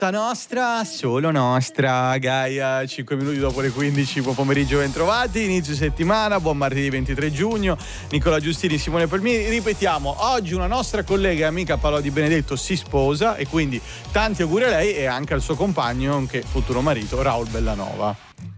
Tutta nostra, solo nostra. Gaia, 5 minuti dopo le 15, buon pomeriggio, bentrovati, inizio settimana, buon martedì 23 giugno. Nicola Giustini, Simone Palmieri. Ripetiamo, oggi una nostra collega e amica Paola Di Benedetto si sposa e quindi tanti auguri a lei e anche al suo compagno, nonché futuro marito, Raul Bellanova.